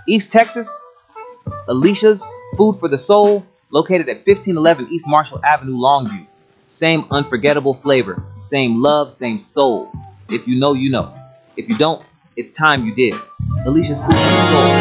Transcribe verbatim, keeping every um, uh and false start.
East Texas, Alicia's Food for the Soul, located at fifteen eleven East Marshall Avenue, Longview. Same unforgettable flavor, same love, same soul. If you know, you know. If you don't, it's time you did. Alicia's Food for the Soul.